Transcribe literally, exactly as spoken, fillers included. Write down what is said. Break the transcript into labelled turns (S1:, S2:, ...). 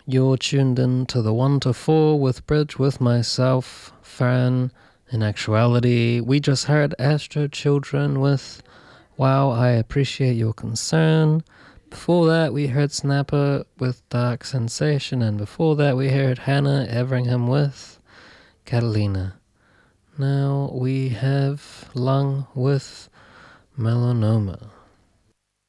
S1: You're tuned in to the one to four with Bridge with myself, Farron. In actuality, we just heard Astro Children with Wow, I Appreciate Your Concern. Before that, we heard Snapper with Dark Sensation, and before that, we heard Hannah Everingham with Catalina. Now we have Lung with Melanoma.